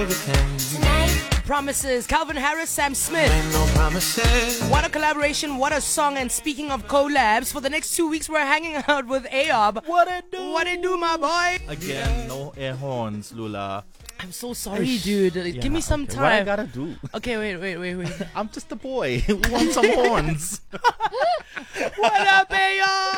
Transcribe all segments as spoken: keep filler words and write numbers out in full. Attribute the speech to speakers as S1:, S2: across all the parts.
S1: Promises, Calvin Harris, Sam Smith.
S2: No promises.
S1: What a collaboration, what a song. And speaking of collabs, for the next two weeks we're hanging out with Ayob.
S3: What it do?
S1: What it do, my boy?
S3: Again, no air horns, Lula.
S1: I'm so sorry, dude.
S3: Yeah,
S1: Give me some
S3: okay.
S1: time.
S3: What I gotta do?
S1: Okay, wait, wait, wait, wait.
S3: I'm just a boy who wants some horns.
S1: What up, Ayob?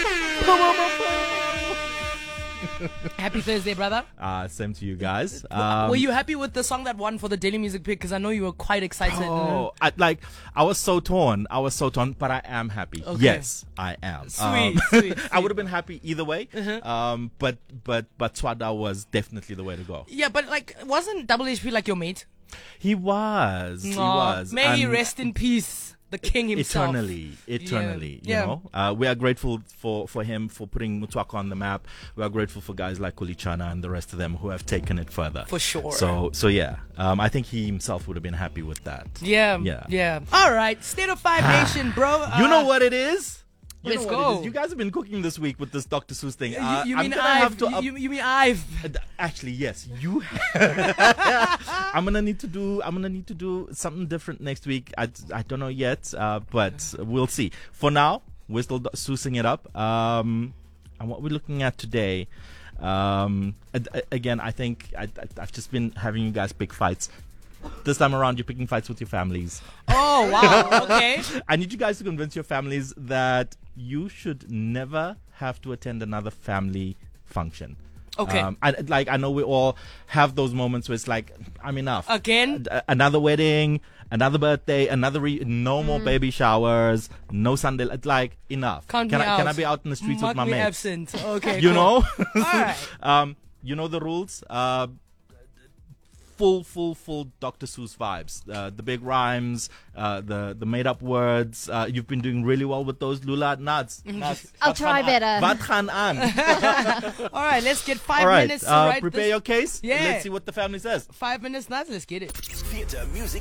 S1: Happy Thursday, brother.
S3: Uh, same to you guys. Um,
S1: Were you happy with the song that won for the Daily Music Pick? Because I know you were quite excited.
S3: Oh, I, like I was so torn. I was so torn, but I am happy.
S1: Okay.
S3: Yes, I am.
S1: Sweet,
S3: Um,
S1: sweet,
S3: I would have been happy either way.
S1: Uh-huh.
S3: Um, but but but Swada was definitely the way to go.
S1: Yeah, but like, wasn't Double H P like your mate?
S3: He was. He
S1: Aw,
S3: was.
S1: May he
S3: And
S1: rest in peace. The king himself.
S3: Eternally, eternally,
S1: Yeah.
S3: you know. Uh, we are grateful for, for him for putting Mutwako on the map. We are grateful for guys like Kulichana and the rest of them who have taken it further.
S1: For sure.
S3: So, so yeah, um, I think he himself would have been happy with that.
S1: Yeah,
S3: Yeah.
S1: yeah. All right, State of Five Nation, bro.
S3: You know
S1: Uh,
S3: what it is? You
S1: let's
S3: know what
S1: go.
S3: it is. You guys have been cooking this week with this Doctor Seuss thing. Uh,
S1: You, you
S3: I'm
S1: mean
S3: gonna
S1: I've?
S3: have to up-
S1: you, you mean I've?
S3: Uh, Actually, yes, you. I'm gonna need to do. I'm gonna need to do something different next week. I, I don't know yet, uh, but we'll see. For now, we're still sousing it up. Um, and what we're looking at today, um, ad- again, I think I, I, I've just been having you guys pick fights. This time around, you're picking fights with your families.
S1: Oh wow. Okay.
S3: I need you guys to convince your families that you should never have to attend another family function.
S1: Okay.
S3: Um, I, like I know we all have those moments where it's like, I'm enough.
S1: Again?
S3: A- another wedding, another birthday, another re- no more baby showers, no Sunday. Like enough.
S1: Count
S3: can
S1: me
S3: I can
S1: out.
S3: I be out in the streets
S1: Mark
S3: with my
S1: me
S3: mates?
S1: absent. Okay.
S3: You
S1: cool.
S3: know.
S1: All right.
S3: um, you know the rules. Uh, full, full, full Doctor Seuss vibes. Uh, the big rhymes, uh, the the made up words. Uh, you've been doing really well with those. Lula, nuts. nuts.
S4: I'll
S3: Wat
S4: try
S3: gaan
S4: better.
S3: aan? Wat gaan aan?
S1: All right. Let's get five
S3: All right.
S1: minutes to
S3: Uh,
S1: write
S3: prepare
S1: this.
S3: your case.
S1: Yeah.
S3: Let's see what the family says.
S1: Five minutes, nuts. Let's get it.
S2: Theatre music